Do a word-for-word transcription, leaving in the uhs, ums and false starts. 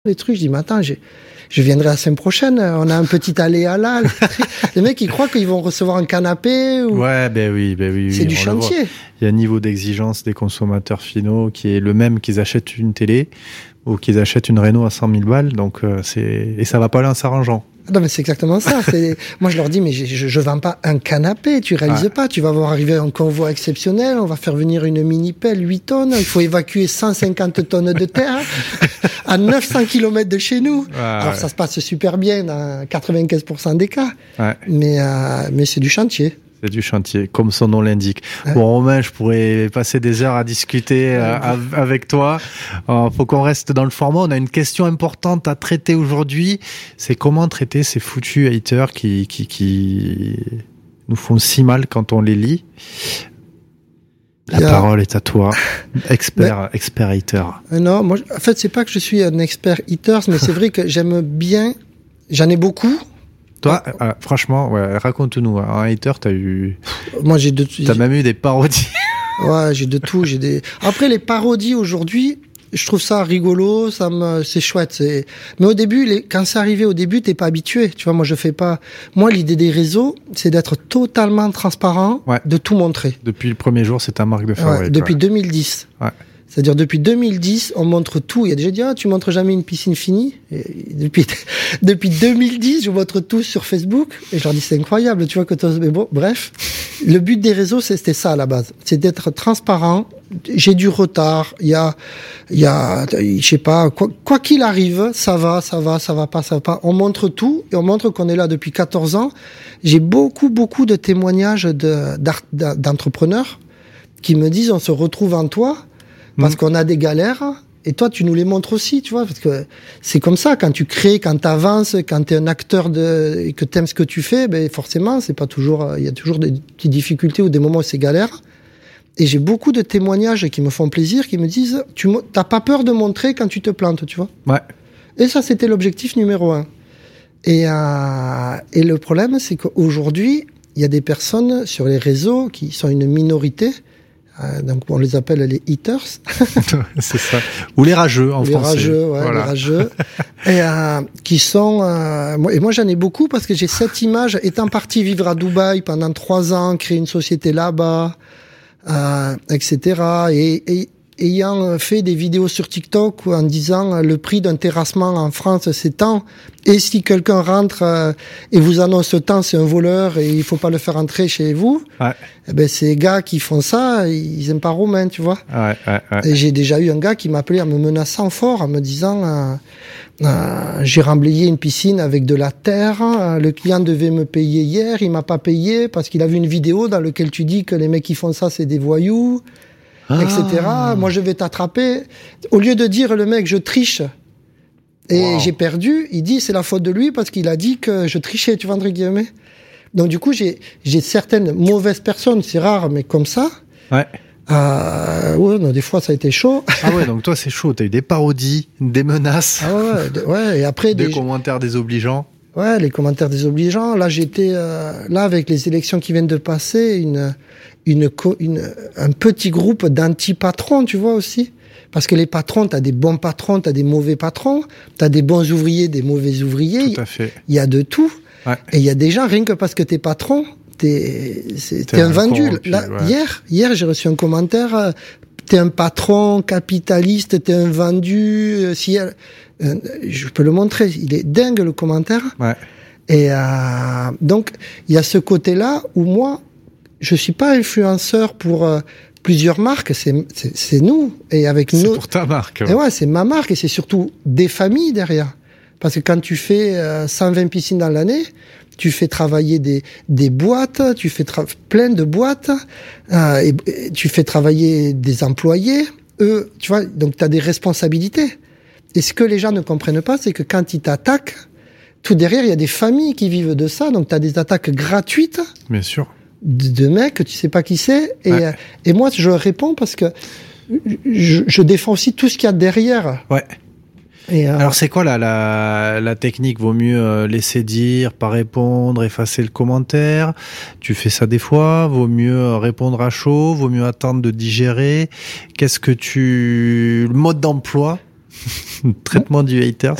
les trucs. Je dis, mais attends, j'ai, je viendrai la semaine prochaine. On a un petit aléa là. Les mecs, ils croient qu'ils vont recevoir un canapé. Ou... Ouais, ben oui, ben oui. C'est oui, du chantier. Il y a un niveau d'exigence des consommateurs finaux qui est le même qu'ils achètent une télé ou qu'ils achètent une Renault à cent mille balles. Donc, euh, c'est... Et ça va pas aller en s'arrangeant. Non, mais c'est exactement ça. C'est... Moi, je leur dis, mais je, je, je vends pas un canapé, tu réalises ouais. pas. Tu vas voir arriver un convoi exceptionnel, on va faire venir une mini-pelle, huit tonnes, il faut évacuer cent cinquante tonnes de terre à neuf cents kilomètres de chez nous. Ouais, Alors, ouais. ça se passe super bien dans quatre-vingt-quinze pour cent des cas. Ouais. Mais, euh, mais c'est du chantier. C'est du chantier, comme son nom l'indique. Ouais. Bon, Romain, je pourrais passer des heures à discuter euh, avec toi. Il faut qu'on reste dans le format. On a une question importante à traiter aujourd'hui. C'est comment traiter ces foutus haters qui, qui, qui nous font si mal quand on les lit. La yeah. parole est à toi, expert, mais, expert hater. Non, moi, en fait, c'est pas que je suis un expert haters, mais c'est vrai que j'aime bien, j'en ai beaucoup. Toi, euh, franchement, ouais, raconte-nous. Un hater, t'as eu. Moi, j'ai de. T'as même eu des parodies. Ouais, j'ai de tout. J'ai des. Après, les parodies aujourd'hui, je trouve ça rigolo, ça me, c'est chouette. C'est. Mais au début, les... quand c'est arrivé au début, t'es pas habitué. Tu vois, moi, je fais pas. Moi, l'idée des réseaux, c'est d'être totalement transparent, ouais. de tout montrer. Depuis le premier jour, c'est ta marque de fabrique. Ouais, depuis ouais. deux mille dix. Ouais. C'est-à-dire, depuis deux mille dix, on montre tout. Il y a déjà dit, ah, tu montres jamais une piscine finie. Et depuis, depuis deux mille dix, je montre tout sur Facebook. Et je leur dis, c'est incroyable, tu vois que toi, mais bon, bref. Le but des réseaux, c'était ça, à la base. C'est d'être transparent. J'ai du retard. Il y a, il y a, je sais pas, quoi, quoi qu'il arrive, ça va, ça va, ça va pas, ça va pas. On montre tout et on montre qu'on est là depuis quatorze ans. J'ai beaucoup, beaucoup de témoignages de, d'entrepreneurs qui me disent, on se retrouve en toi. Parce mmh. qu'on a des galères, et toi, tu nous les montres aussi, tu vois, parce que c'est comme ça, quand tu crées, quand t'avances, quand t'es un acteur de, et que t'aimes ce que tu fais, ben, forcément, c'est pas toujours, il y a toujours des petites difficultés ou des moments où c'est galère. Et j'ai beaucoup de témoignages qui me font plaisir, qui me disent, tu t'as pas peur de montrer quand tu te plantes, tu vois. Ouais. Et ça, c'était l'objectif numéro un. Et, euh, et le problème, c'est qu'aujourd'hui, il y a des personnes sur les réseaux qui sont une minorité. Euh, donc on les appelle les haters. C'est ça. Ou les rageux en les français. Rageux, ouais, voilà. Les rageux, et euh, qui sont. Euh, moi, et moi j'en ai beaucoup parce que j'ai cette image. Étant parti vivre à Dubaï pendant trois ans, créer une société là-bas, euh, et cetera. Et, et ayant fait des vidéos sur TikTok en disant le prix d'un terrassement en France c'est tant, et si quelqu'un rentre euh, et vous annonce tant, c'est un voleur et il faut pas le faire entrer chez vous. Ouais. Eh ben ces gars qui font ça, ils aiment pas Romain, tu vois. Ouais, ouais, ouais. Et j'ai déjà eu un gars qui m'appelait en me menaçant fort, en me disant euh, euh, j'ai remblayé une piscine avec de la terre, euh, le client devait me payer hier, il m'a pas payé parce qu'il a vu une vidéo dans laquelle tu dis que les mecs qui font ça c'est des voyous. Ah. et cetera. Moi, je vais t'attraper. Au lieu de dire le mec, je triche et wow. j'ai perdu, il dit c'est la faute de lui parce qu'il a dit que je trichais, tu vois, entre guillemets. Donc, du coup, j'ai, j'ai certaines mauvaises personnes, c'est rare, mais comme ça. Ouais. Euh, ouais, non, des fois, ça a été chaud. Ah ouais, donc toi, c'est chaud. T'as eu des parodies, des menaces. Ah ouais, de, ouais, et après. des, des commentaires désobligeants. Ouais, les commentaires désobligeants. Là, j'étais, euh, là, avec les élections qui viennent de passer, une, une, une, un petit groupe d'anti-patrons, tu vois, aussi. Parce que les patrons, t'as des bons patrons, t'as des mauvais patrons, t'as des bons ouvriers, des mauvais ouvriers. Tout à fait. Il y a de tout. Ouais. Et il y a des gens, rien que parce que t'es patron, t'es, c'est, t'es, t'es un, un vendu. Con, là, ouais. hier, hier, j'ai reçu un commentaire, euh, t'es un patron capitaliste, t'es un vendu, euh, si elle, euh, je peux le montrer, il est dingue, le commentaire. Ouais. Et, euh, donc, il y a ce côté-là où moi, je suis pas influenceur pour, euh, plusieurs marques, c'est, c'est, c'est nous. Et avec c'est nos... pour ta marque. Ouais. Et ouais, c'est ma marque et c'est surtout des familles derrière. Parce que quand tu fais euh, cent vingt piscines dans l'année, tu fais travailler des, des boîtes, tu fais tra- plein de boîtes, euh, et, et tu fais travailler des employés. Eux, tu vois, donc tu as des responsabilités. Et ce que les gens ne comprennent pas, c'est que quand ils t'attaquent, tout derrière, il y a des familles qui vivent de ça. Donc tu as des attaques gratuites. Bien sûr. De, de mecs que tu sais pas qui c'est. Et, ouais. euh, et moi, je réponds parce que je, je défends aussi tout ce qu'il y a derrière. Ouais. Et euh... Alors c'est quoi la, la, la technique? Vaut mieux euh, laisser dire, pas répondre, effacer le commentaire? Tu fais ça des fois? Vaut mieux répondre à chaud? Vaut mieux attendre de digérer? Qu'est-ce que tu... Le mode d'emploi Traitement du haters.